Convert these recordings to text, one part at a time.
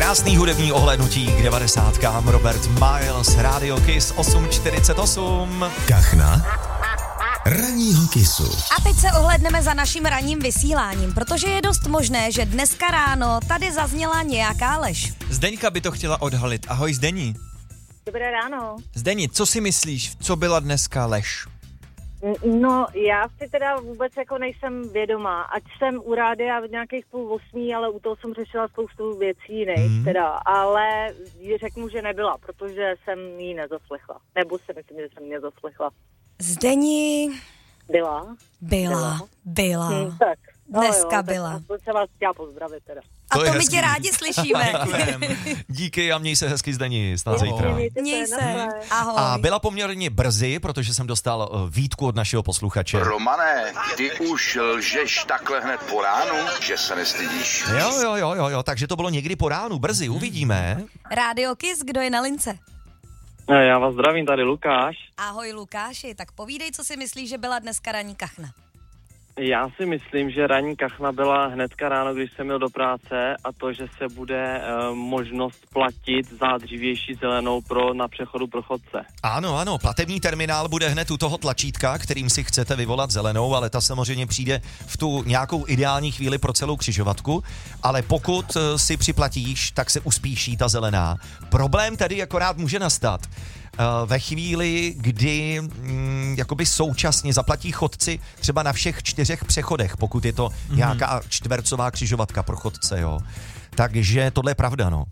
Krásný hudební ohlédnutí k 90kám. Robert Miles, Radio Kiss 8:48. Kachna ranního Kissu. A teď se ohlédneme za naším ranním vysíláním, protože je dost možné, že dneska ráno tady zazněla nějaká lež. Zdeňka by to chtěla odhalit. Ahoj Zdení. Dobré ráno. Zdeni, co si myslíš, co byla dneska lež? No, já si teda vůbec jako nejsem vědomá. Ať jsem u rádia v nějakých 7:30, ale u toho jsem řešila spoustu věcí jiných teda. Ale řeknu, že nebyla, protože jsem ji nezaslechla. Nebo si myslím, že jsem ji nezaslechla. Zdeni... Byla. Tak. Dneska jo, byla. Tak se vás chtěla pozdravit teda. A to my hezký. tě rádi slyšíme. Díky a měj se hezky, Zdeni, snad zítra. Měj se. Ahoj. A byla poměrně brzy, protože jsem dostal výtku od našeho posluchače. Romane, ty už lžeš takhle hned po ránu, že se nestydíš. Jo, takže to bylo někdy po ránu, brzy, uvidíme. Radio Kiss, kdo je na lince? Já vás zdravím, tady Lukáš. Ahoj Lukáši, tak povídej, co si myslíš, že byla dneska ranní kachna. Já si myslím, že ranní kachna byla hnedka ráno, když jsem jel do práce, a to, že se bude možnost platit za dřívější zelenou na přechodu pro chodce. Ano, platební terminál bude hned u toho tlačítka, kterým si chcete vyvolat zelenou, ale ta samozřejmě přijde v tu nějakou ideální chvíli pro celou křižovatku, ale pokud si připlatíš, tak se uspíší ta zelená. Problém tedy akorát může nastat ve chvíli, kdy jakoby současně zaplatí chodci třeba na všech 4 přechodech, pokud je to nějaká čtvercová křižovatka pro chodce, jo. Takže tohle je pravda, no.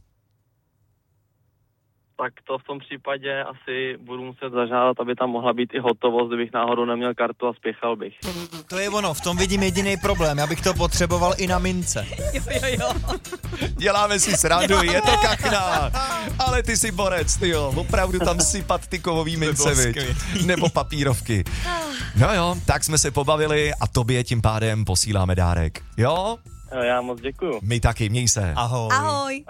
Tak to v tom případě asi budu muset zažádat, aby tam mohla být i hotovost, kdybych náhodou neměl kartu a spěchal bych. To je ono, v tom vidím jediný problém, já bych to potřeboval i na mince. Jo. Děláme si srandu, je to kachna, ale ty jsi borec, ty jo, opravdu tam sypat ty kovový mince, viď? Nebo papírovky. No jo, tak jsme se pobavili a tobě tím pádem posíláme dárek, jo? Já moc děkuju. My taky, měj se. Ahoj. Ahoj.